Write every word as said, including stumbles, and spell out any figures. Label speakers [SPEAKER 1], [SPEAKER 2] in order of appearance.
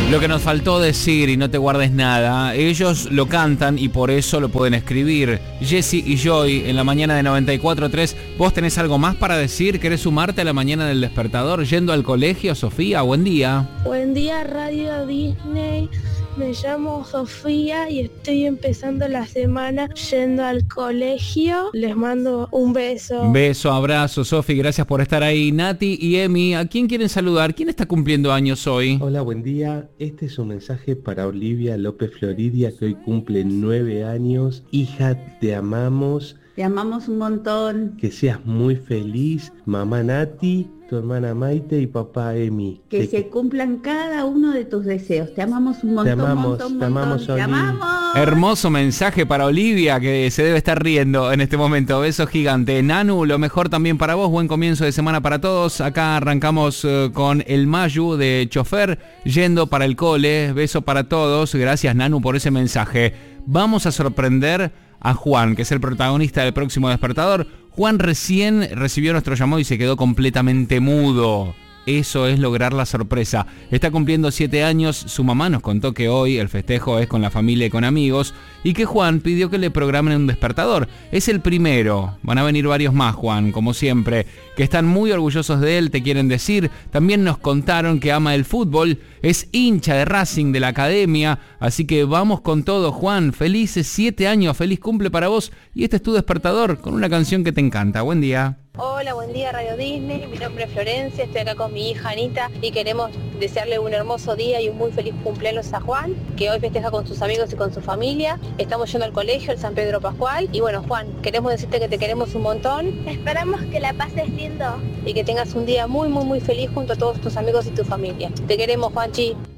[SPEAKER 1] Lo que nos faltó decir, y no te guardes nada, ellos lo cantan y por eso lo pueden escribir. Jessy y Joy, en la mañana de noventa y cuatro punto tres. ¿Vos tenés algo más para decir? ¿Querés sumarte a la mañana del despertador yendo al colegio, Sofía? Buen día.
[SPEAKER 2] Buen día, Radio Disney. Me llamo Sofía y estoy empezando la semana yendo al colegio. Les mando un beso.
[SPEAKER 1] Un beso, abrazo, Sofi, gracias por estar ahí. Nati y Emi, ¿a quién quieren saludar? ¿Quién está cumpliendo años hoy?
[SPEAKER 3] Hola, buen día. Este es un mensaje para Olivia López Floridia, que hoy cumple nueve años. Hija, te amamos.
[SPEAKER 4] Te amamos un montón.
[SPEAKER 3] Que seas muy feliz. Mamá Nati, tu hermana Maite y papá Emi.
[SPEAKER 4] Que
[SPEAKER 3] te
[SPEAKER 4] se
[SPEAKER 3] que...
[SPEAKER 4] cumplan cada uno de tus deseos. Te amamos un montón,
[SPEAKER 3] te amamos,
[SPEAKER 4] montón,
[SPEAKER 3] te amamos,
[SPEAKER 4] montón. Te amamos.
[SPEAKER 1] Hermoso mensaje para Olivia, que se debe estar riendo en este momento. Beso gigante. Nanu, lo mejor también para vos. Buen comienzo de semana para todos. Acá arrancamos uh, con el Mayu de chofer yendo para el cole. Beso para todos. Gracias, Nanu, por ese mensaje. Vamos a sorprender a Juan, que es el protagonista del próximo despertador. Juan recién recibió nuestro llamado y se quedó completamente mudo. Eso es lograr la sorpresa. Está cumpliendo siete años. Su mamá nos contó que hoy el festejo es con la familia y con amigos y que Juan pidió que le programen un despertador. Es el primero. Van a venir varios más, Juan, como siempre, que están muy orgullosos de él, te quieren decir. También nos contaron que ama el fútbol, es hincha de Racing de la academia. Así que vamos con todo, Juan. Felices siete años, feliz cumple para vos. Y este es tu despertador con una canción que te encanta. Buen día.
[SPEAKER 5] Hola, buen día Radio Disney, mi nombre es Florencia, estoy acá con mi hija Anita y queremos desearle un hermoso día y un muy feliz cumpleaños a Juan, que hoy festeja con sus amigos y con su familia. Estamos yendo al colegio, el San Pedro Pascual, y bueno, Juan, queremos decirte que te queremos un montón.
[SPEAKER 2] Esperamos que la pases lindo
[SPEAKER 5] Y que tengas un día muy muy muy feliz junto a todos tus amigos y tu familia. Te queremos, Juanchi.